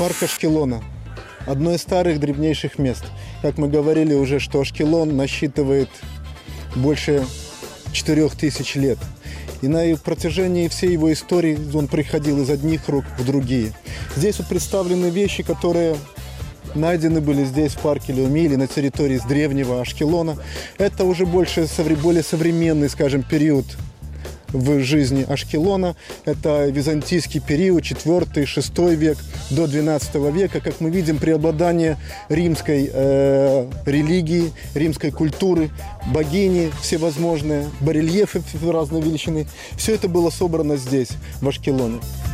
Парк Ашкелона. Одно из старых древнейших мест. Как мы говорили уже, что Ашкелон насчитывает больше 4000 лет. И на протяжении всей его истории он приходил из одних рук в другие. Здесь вот представлены вещи, которые найдены были здесь, в парке Леуми, или на территории с древнего Ашкелона. Это уже более современный, скажем, период в жизни Ашкелона. Это византийский период, 4-6 век до 12 века. Как мы видим, преобладание римской религии, римской культуры, богини всевозможные, барельефы разной величины. Все это было собрано здесь, в Ашкелоне.